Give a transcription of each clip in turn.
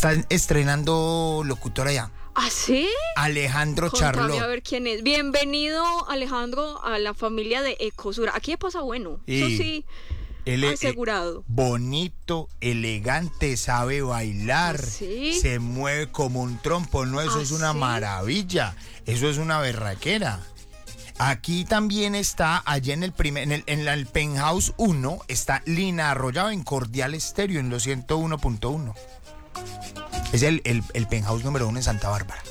Están estrenando locutor allá. ¿Ah, sí? Alejandro Contame Charlot. a ver quién es. Bienvenido, Alejandro, a la familia de Ecosura. Aquí pasa bueno. Eso sí, Él es asegurado. bonito, elegante, sabe bailar, ¿Ah, sí? se mueve como un trompo, ¿no? Eso ¿Ah, es una sí? maravilla, eso es una berraquera. Aquí también está, allá en el Penthouse 1, está Lina Arroyave en Cordial Estéreo en los 101.1. Es el Penthouse número 1 en Santa Bárbara.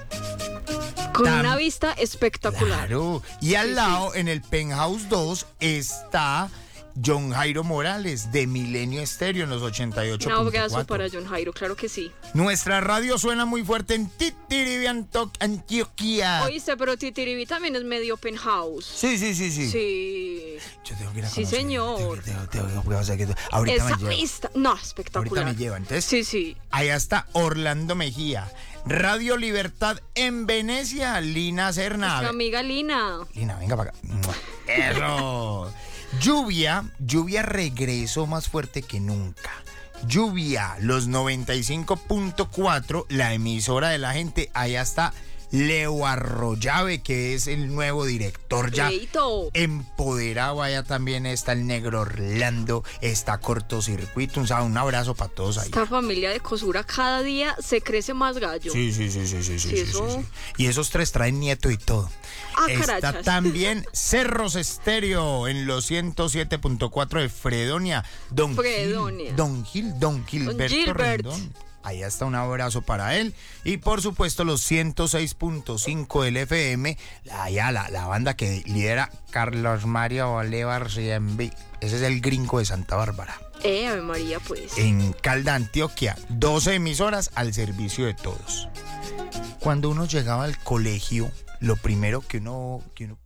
Con una vista espectacular. Claro, y al Sí, lado, en el Penthouse 2, está John Jairo Morales de Milenio Estéreo en los 88.4. Un abrazo para John Jairo, claro que sí. Nuestra radio suena muy fuerte en Titiribí, Antioquia. Oíste, pero Titiribí también es medio penthouse. Sí. Sí. Yo tengo que ir a Sí, conocer. señor. Tengo que hacer que ahorita Esa me lleva. vista, no, espectacular. Ahorita me lleva. Entonces, Sí. allá está Orlando Mejía. Radio Libertad en Venecia, Lina Serna. Nuestra amiga Lina. Lina, venga para acá. Eso. Lluvia regresó más fuerte que nunca. Lluvia, los 95.4, la emisora de la gente. Allá está Leo Arroyave, que es el nuevo director ya. Leito. Empoderado, allá también está el Negro Orlando, está Cortocircuito. Un abrazo para todos ahí. Esta familia de Ecosura cada día se crece más gallo. Sí. Eso. Y esos tres traen nieto y todo. Ah, Está carachas. también Cerros Estéreo en los 107.4 de Fredonia. Don Gilberto Gilbert. Rendón. Allá está, un abrazo para él. Y por supuesto los 106.5 del FM. Allá la banda que lidera Carlos Mario Bolívar CMB. Ese es el gringo de Santa Bárbara. Ave María, pues. En Calda, Antioquia, 12 emisoras al servicio de todos. Cuando uno llegaba al colegio, lo primero que uno